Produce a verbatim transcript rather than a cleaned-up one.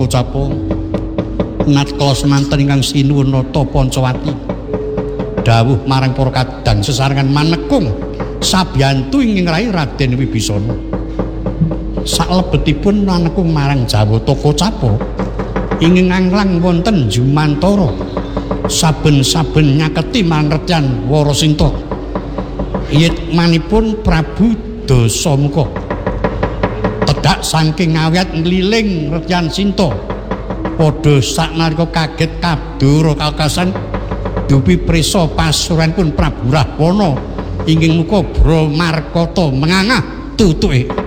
Kocapa natkala semanten ingkang sinuwun nata Pancawati dawuh marang para kadang sesarengan manekung sabiyantu ing rai Raden Wibisana salebetipun manekung marang Jawata Kocapa ingkang anglang wonten Jumantara saben-saben nyaketi manretyan Warasinta yitmanipun Prabu Dasamuka tedak saking awet ngliling retyan Sinta padha saknalika kaget kabdura kakasan dupi prisa pasuranipun Prabu Rahwana inggih muka Bramarkata mengangah tutuke